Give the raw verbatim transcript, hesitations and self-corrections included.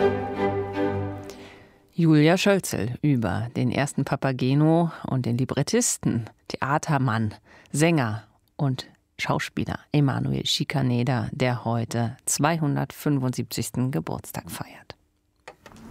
Julia Schölzel über den ersten Papageno und den Librettisten, Theatermann, Sänger und Schauspieler Emanuel Schikaneder, der heute zweihundertfünfundsiebzigsten Geburtstag feiert.